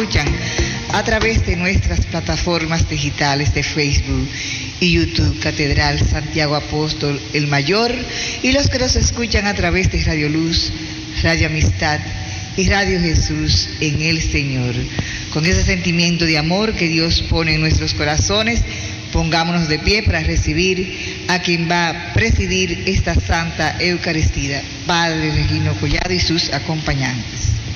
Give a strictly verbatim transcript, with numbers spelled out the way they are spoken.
escuchan a través de nuestras plataformas digitales de Facebook y YouTube, Catedral Santiago Apóstol el Mayor, y los que nos escuchan a través de Radio Luz, Radio Amistad y Radio Jesús en el Señor. Con ese sentimiento de amor que Dios pone en nuestros corazones, pongámonos de pie para recibir a quien va a presidir esta Santa Eucaristía, Padre Regino Collado y sus acompañantes.